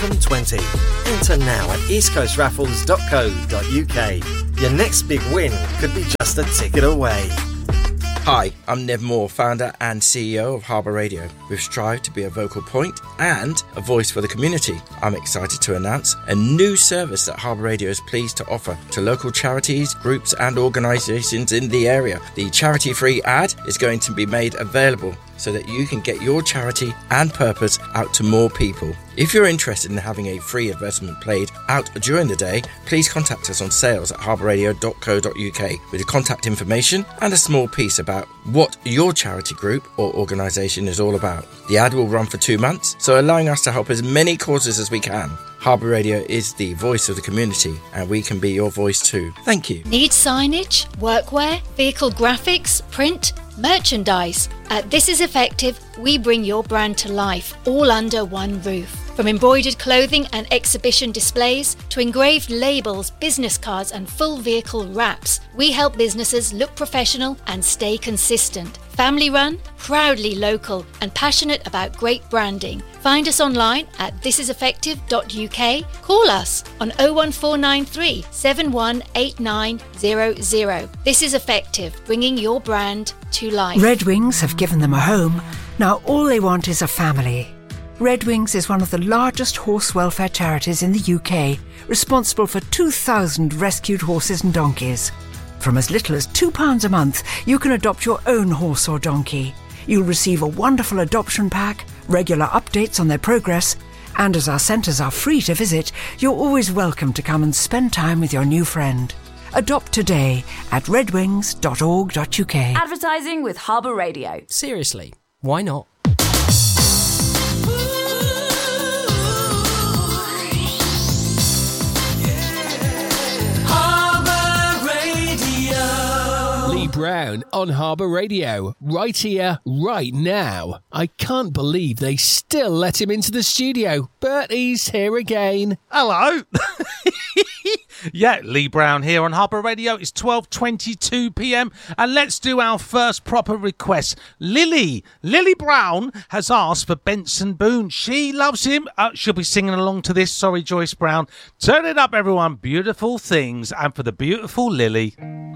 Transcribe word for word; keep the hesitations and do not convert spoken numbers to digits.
seven twenty. Enter now at east coast raffles dot co dot uk. Your next big win could be just a ticket away. Hi, I'm Nev Moore, founder and C E O of Harbour Radio. We've strived to be a vocal point and a voice for the community. I'm excited to announce a new service that Harbour Radio is pleased to offer to local charities, groups and organisations in the area. The charity-free ad is going to be made available so that you can get your charity and purpose out to more people. If you're interested in having a free advertisement played out during the day, please contact us on sales at harbour radio dot co dot uk with your contact information and a small piece about what your charity group or organisation is all about. The ad will run for two months, so allowing us to help as many causes as we can. Harbour Radio is the voice of the community, and we can be your voice too. Thank you. Need signage, workwear, vehicle graphics, print, merchandise? At This Is Effective, we bring your brand to life, all under one roof. From embroidered clothing and exhibition displays to engraved labels, business cards and full vehicle wraps, we help businesses look professional and stay consistent. Family run, proudly local and passionate about great branding. Find us online at this is effective dot u k. Call us on oh one four nine three, seven one eight nine zero zero. This is Effective, bringing your brand to life. Red Wings have given them a home. Now all they want is a family. Red Wings is one of the largest horse welfare charities in the U K, responsible for two thousand rescued horses and donkeys. From as little as two pounds a month, you can adopt your own horse or donkey. You'll receive a wonderful adoption pack, regular updates on their progress, and as our centres are free to visit, you're always welcome to come and spend time with your new friend. Adopt today at red wings dot org dot u k. Advertising with Harbour Radio. Seriously, why not? Brown on Harbour Radio, right here, right now. I can't believe they still let him into the studio, but he's here again. Hello. Yeah, Lee Brown here on Harbour Radio. It's twelve twenty-two p m and let's do our first proper request. Lily, Lily Brown has asked for Benson Boone. She loves him. Uh, she'll be singing along to this. Sorry, Joyce Brown. Turn it up, everyone. Beautiful Things, and for the beautiful Lily.